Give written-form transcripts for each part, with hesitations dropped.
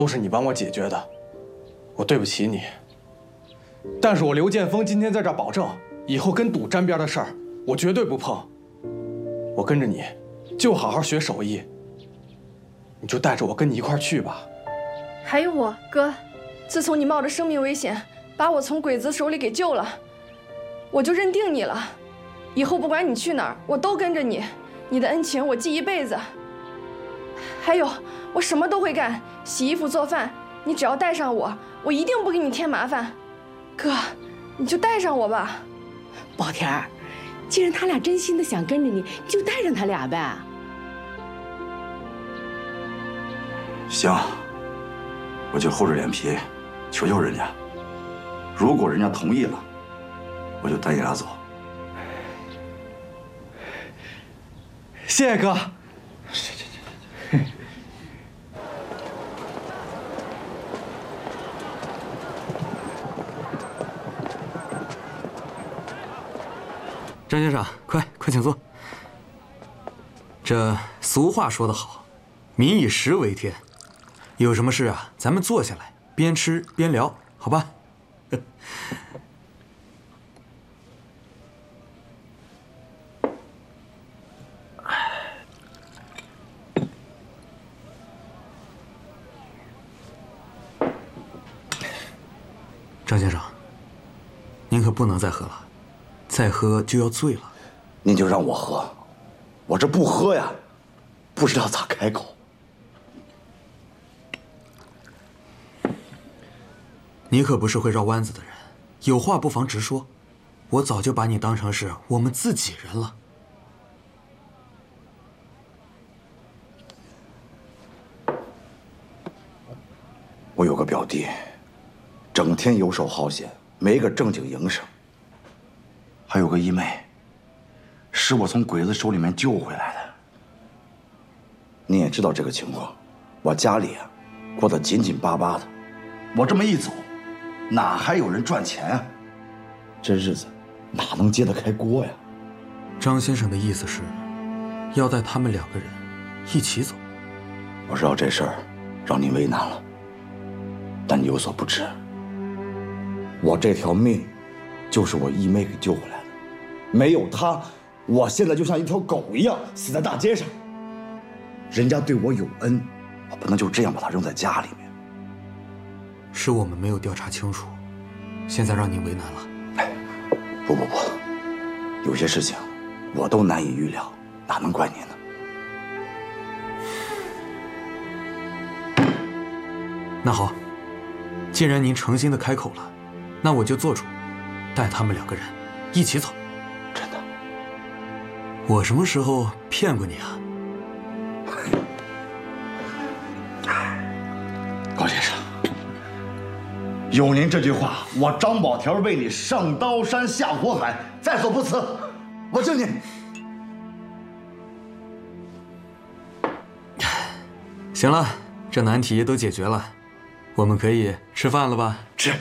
都是你帮我解决的，我对不起你。但是我刘建峰今天在这儿保证，以后跟赌沾边的事儿，我绝对不碰。我跟着你，就好好学手艺。你就带着我跟你一块儿去吧。 还有我哥，自从你冒着生命危险把我从鬼子手里给救了，我就认定你了。以后不管你去哪儿，我都跟着你。你的恩情我记一辈子。还有，我什么都会干，洗衣服、做饭，你只要带上我，我一定不给你添麻烦。哥，你就带上我吧。 宝田儿，既然他俩真心的想跟着你，你就带上他俩呗。 行，我就厚着脸皮求求人家。如果人家同意了，我就带你俩走。 谢谢哥。 张先生，快请坐。这俗话说得好，民以食为天。有什么事啊，咱们坐下来，边吃边聊，好吧？张先生，您可不能再喝了，再喝就要醉了。 您就让我喝，我这不喝呀，不知道咋开口。 你可不是会绕弯子的人，有话不妨直说。我早就把你当成是我们自己人了。 我有个表弟，整天游手好闲，没个正经营生。还有个义妹，是我从鬼子手里面救回来的。你也知道这个情况，我家里啊，过得紧紧巴巴的。我这么一走，哪还有人赚钱啊？这日子哪能揭得开锅呀？ 张先生的意思是，要带他们两个人一起走。 我知道这事儿让你为难了，但你有所不知，我这条命就是我义妹给救回来的，没有她，我现在就像一条狗一样死在大街上。人家对我有恩，我不能就这样把她扔在家里面。 是我们没有调查清楚，现在让你为难了。 不，有些事情我都难以预料，哪能怪您呢？ 那好，既然您诚心的开口了，那我就做主，带他们两个人一起走。 真的？ 我什么时候骗过你啊？ 高先生，有您这句话，我张宝条为你上刀山下火海，在所不辞。我敬你。 行了，这难题都解决了，我们可以吃饭了吧？ 吃。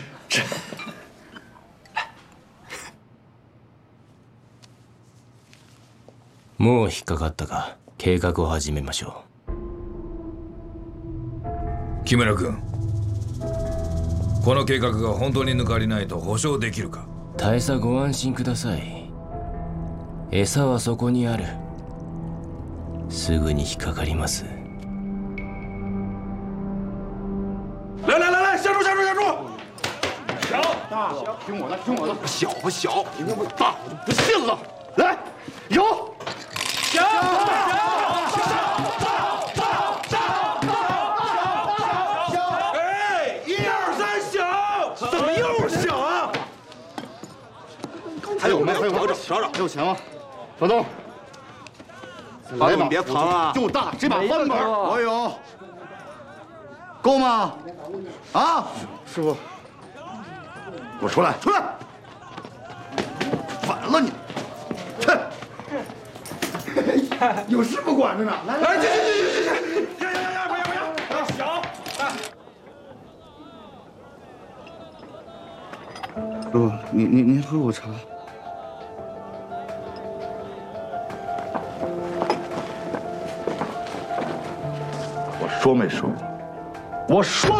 もう引っかかったか。計画を始めましょう。 木村君、この計画が本当に抜かりないと保証できるか？ 大佐ご安心ください。餌はそこにある。すぐに引っかかります。 来，下注！ 小大小，听我的，小不小？大我都不信了。来，有。小。 哎，1、2、3，小！怎么又是小啊？ 还有没？还有钱吗？小东，来吧，别藏啊！就大，这把翻本我有，够吗？啊，师傅，给我出来！反了你！去！有师傅管着呢。来，去！不要！小！师傅，您喝口茶。我说没说过， 我说。